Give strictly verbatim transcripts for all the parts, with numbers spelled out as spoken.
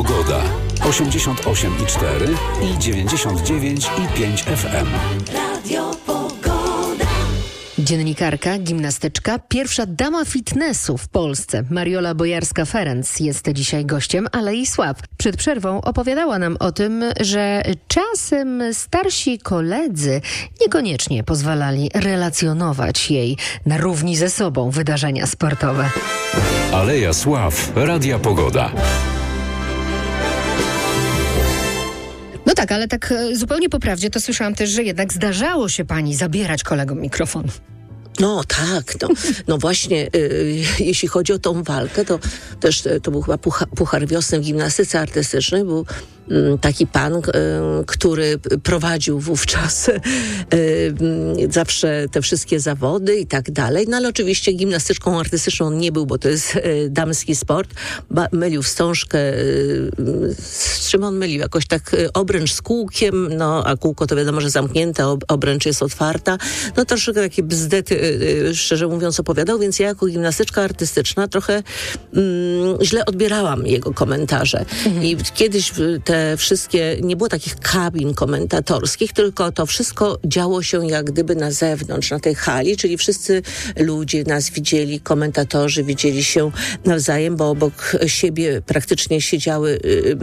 Pogoda. osiemdziesiąt osiem i cztery i dziewięćdziesiąt dziewięć i pięć F M. Radio Pogoda. Dziennikarka, gimnastyczka, pierwsza dama fitnessu w Polsce, Mariola Bojarska-Ferenc jest dzisiaj gościem Alei Sław. Przed przerwą opowiadała nam o tym, że czasem starsi koledzy niekoniecznie pozwalali relacjonować jej na równi ze sobą wydarzenia sportowe. Aleja Sław, Radia Pogoda. No tak, ale tak zupełnie po prawdzie to słyszałam też, że jednak zdarzało się pani zabierać kolegom mikrofon. No tak, no, no właśnie, y, jeśli chodzi o tą walkę, to też to był chyba puchar, puchar wiosny w gimnastyce artystycznej, był y, taki pan, y, który prowadził wówczas y, y, zawsze te wszystkie zawody i tak dalej, no ale oczywiście gimnastyczką artystyczną on nie był, bo to jest y, damski sport, ba, mylił wstążkę, y, z czym on mylił? Jakoś tak y, obręcz z kółkiem, no a kółko to wiadomo, że zamknięte, ob, obręcz jest otwarta, no troszkę takie bzdety, szczerze mówiąc, opowiadał, więc ja jako gimnastyczka artystyczna trochę mm, źle odbierałam jego komentarze. Mhm. I kiedyś te wszystkie, nie było takich kabin komentatorskich, tylko to wszystko działo się jak gdyby na zewnątrz, na tej hali, czyli wszyscy ludzie nas widzieli, komentatorzy widzieli się nawzajem, bo obok siebie praktycznie siedziały,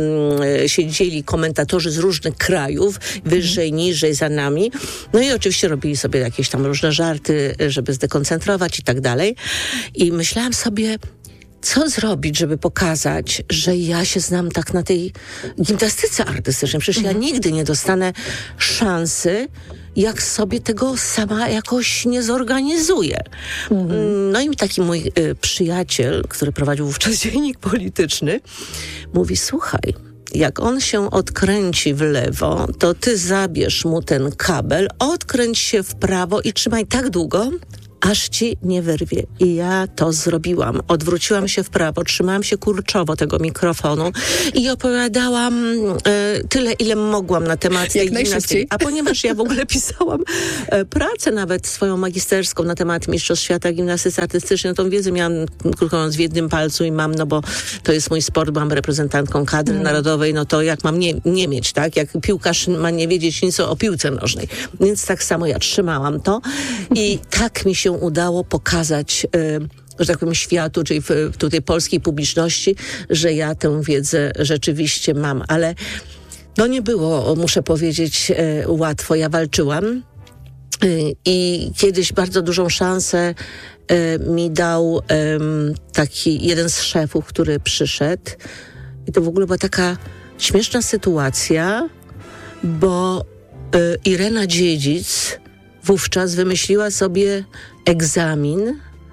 yy, siedzieli komentatorzy z różnych krajów, wyżej, mhm. niżej, za nami. No i oczywiście robili sobie jakieś tam różne żarty, żeby zdekoncentrować i tak dalej. I myślałam sobie, co zrobić, żeby pokazać, że ja się znam tak na tej gimnastyce artystycznej. Przecież mhm. ja nigdy nie dostanę szansy, jak sobie tego sama jakoś nie zorganizuję. Mhm. No i taki mój y, przyjaciel, który prowadził wówczas dziennik polityczny, mówi, słuchaj, jak on się odkręci w lewo, to ty zabierz mu ten kabel, odkręć się w prawo i trzymaj tak długo, aż ci nie wyrwie. I ja to zrobiłam. Odwróciłam się w prawo, trzymałam się kurczowo tego mikrofonu i opowiadałam e, tyle, ile mogłam na temat tej gimnastyki. A ponieważ ja w ogóle pisałam e, pracę nawet swoją magisterską na temat Mistrzostw Świata Gimnastyce Artystycznej, no tą wiedzę miałam, krótko mówiąc, w jednym palcu i mam, no bo to jest mój sport, byłam reprezentantką kadry mm. narodowej, no to jak mam nie, nie mieć, tak? Jak piłkarz ma nie wiedzieć nic o piłce nożnej. Więc tak samo ja trzymałam to i tak mi się udało pokazać, y, że tak powiem, światu, czyli w, w tutaj polskiej publiczności, że ja tę wiedzę rzeczywiście mam. Ale no nie było, muszę powiedzieć, y, łatwo. Ja walczyłam y, i kiedyś bardzo dużą szansę y, mi dał y, taki jeden z szefów, który przyszedł. I to w ogóle była taka śmieszna sytuacja, bo y, Irena Dziedzic wówczas wymyśliła sobie egzamin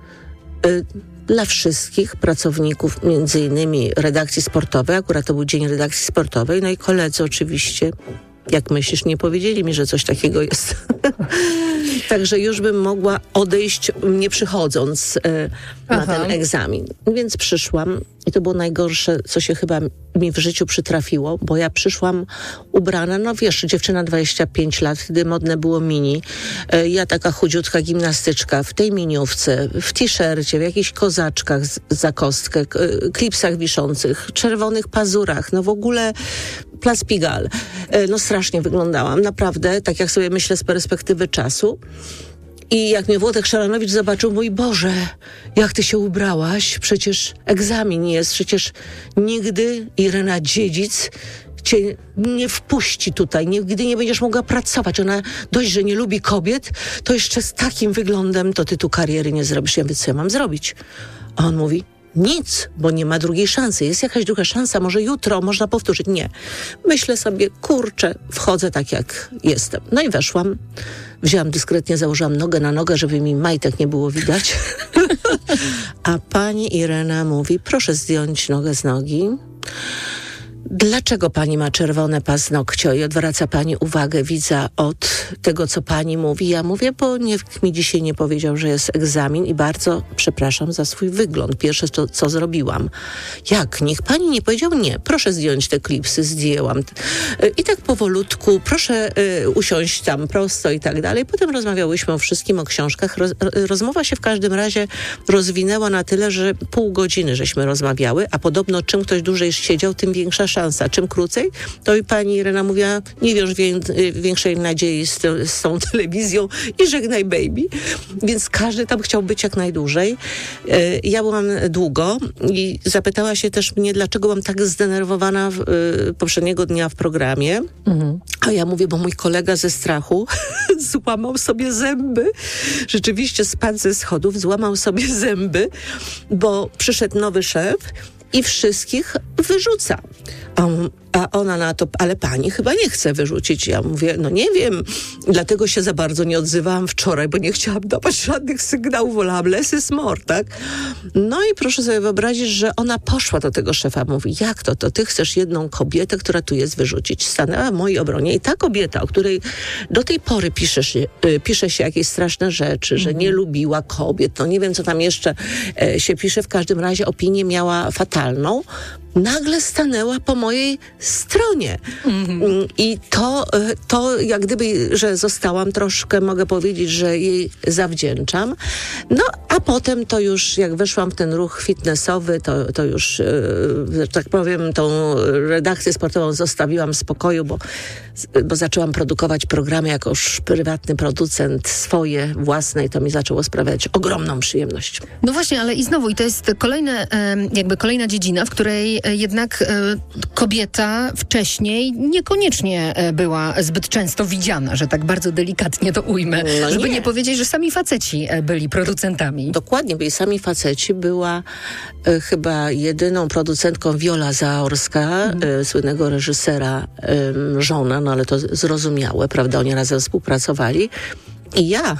y, dla wszystkich pracowników, między innymi redakcji sportowej, akurat to był dzień redakcji sportowej, no i koledzy oczywiście, jak myślisz, nie powiedzieli mi, że coś takiego jest. Także już bym mogła odejść, nie przychodząc y, na Aha. ten egzamin. Więc przyszłam i to było najgorsze, co się chyba mi w życiu przytrafiło, bo ja przyszłam ubrana, no wiesz, dziewczyna dwadzieścia pięć lat, wtedy modne było mini. Y, ja taka chudziutka gimnastyczka w tej miniówce, w t-shircie, w jakichś kozaczkach z, za kostkę, y, klipsach wiszących, czerwonych pazurach, no w ogóle Plac Pigalle. Y, no strasznie wyglądałam, naprawdę, tak jak sobie myślę z perspektywy czasu. I jak mnie Włodek Szaranowicz zobaczył, mój Boże, jak ty się ubrałaś, przecież egzamin jest, przecież nigdy Irena Dziedzic cię nie wpuści tutaj, nigdy nie będziesz mogła pracować. Ona dość, że nie lubi kobiet, to jeszcze z takim wyglądem to ty tu kariery nie zrobisz. Ja mówię, co ja mam zrobić? A on mówi, nic, bo nie ma drugiej szansy. Jest jakaś druga szansa, może jutro, można powtórzyć. Nie. Myślę sobie, kurczę, wchodzę tak jak jestem. No i weszłam. Wzięłam dyskretnie, założyłam nogę na nogę, żeby mi majtek nie było widać. A pani Irena mówi, proszę zdjąć nogę z nogi. Dlaczego pani ma czerwone paznokcie? I odwraca pani uwagę widza od tego, co pani mówi. Ja mówię, bo nikt mi dzisiaj nie powiedział, że jest egzamin i bardzo przepraszam za swój wygląd. Pierwsze, co, co zrobiłam. Jak? Niech pani nie powiedział? Nie. Proszę zdjąć te klipsy. Zdjęłam. I tak powolutku, proszę y, usiąść tam prosto i tak dalej. Potem rozmawiałyśmy o wszystkim, o książkach. Roz, rozmowa się w każdym razie rozwinęła na tyle, że pół godziny żeśmy rozmawiały, a podobno czym ktoś dłużej siedział, tym większa szansa szansa. Czym krócej, to i pani Irena mówiła, nie wiąż wię, większej nadziei z, z tą telewizją i żegnaj baby. Więc każdy tam chciał być jak najdłużej. Ja byłam długo i zapytała się też mnie, dlaczego byłam tak zdenerwowana w, y, poprzedniego dnia w programie. Mhm. A ja mówię, bo mój kolega ze strachu złamał sobie zęby. Rzeczywiście spadł ze schodów, złamał sobie zęby, bo przyszedł nowy szef i wszystkich wyrzuca. A, a ona na to, ale pani chyba nie chce wyrzucić. Ja mówię, no nie wiem, dlatego się za bardzo nie odzywałam wczoraj, bo nie chciałam dawać żadnych sygnałów, wolałam less is more, tak? No i proszę sobie wyobrazić, że ona poszła do tego szefa, mówi, jak to, to ty chcesz jedną kobietę, która tu jest, wyrzucić. Stanęła w mojej obronie i ta kobieta, o której do tej pory pisze się, pisze się jakieś straszne rzeczy, że nie lubiła kobiet, no nie wiem, co tam jeszcze e, się pisze, w każdym razie opinię miała fatalną, nagle stanęła po mojej stronie. Mm-hmm. I to, to jak gdyby, że zostałam troszkę, mogę powiedzieć, że jej zawdzięczam. No, a potem to już, jak weszłam w ten ruch fitnessowy, to, to już, że tak powiem, tą redakcję sportową zostawiłam w spokoju, bo, bo zaczęłam produkować programy jako już prywatny producent swoje, własne i to mi zaczęło sprawiać ogromną przyjemność. No właśnie, ale i znowu, i to jest kolejne, jakby kolejna dziedzina, w której jednak kobieta wcześniej niekoniecznie była zbyt często widziana, że tak bardzo delikatnie to ujmę, no żeby nie. nie powiedzieć, że sami faceci byli producentami. Dokładnie, byli sami faceci. Była e, chyba jedyną producentką Wiola Zaorska, mhm. e, słynnego reżysera, e, żona, no ale to zrozumiałe, prawda, oni razem współpracowali. I ja.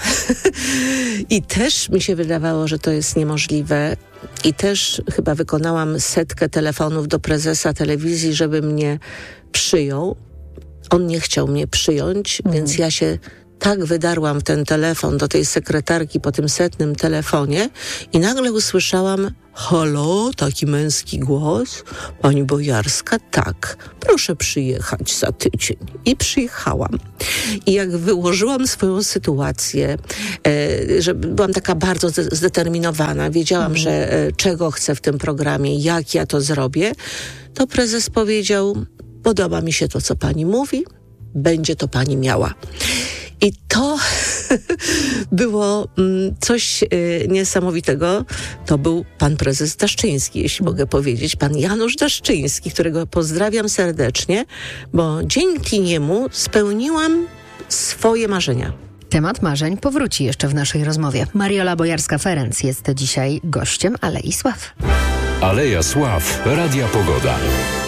I też mi się wydawało, że to jest niemożliwe. I też chyba wykonałam setkę telefonów do prezesa telewizji, żeby mnie przyjął. On nie chciał mnie przyjąć, mm. więc ja się tak wydarłam w ten telefon do tej sekretarki po tym setnym telefonie i nagle usłyszałam: halo, taki męski głos. Pani Bojarska, tak, proszę przyjechać za tydzień. I przyjechałam. I jak wyłożyłam swoją sytuację, e, że byłam taka bardzo zdeterminowana, wiedziałam, mm. że e, czego chcę w tym programie, jak ja to zrobię, to prezes powiedział: podoba mi się to, co pani mówi, będzie to pani miała. I to było mm, coś y, niesamowitego. To był pan prezes Daszczyński, jeśli mogę powiedzieć. Pan Janusz Daszczyński, którego pozdrawiam serdecznie, bo dzięki niemu spełniłam swoje marzenia. Temat marzeń powróci jeszcze w naszej rozmowie. Mariola Bojarska-Ferenc jest dzisiaj gościem Alei Sław. Aleja Sław. Radia Pogoda.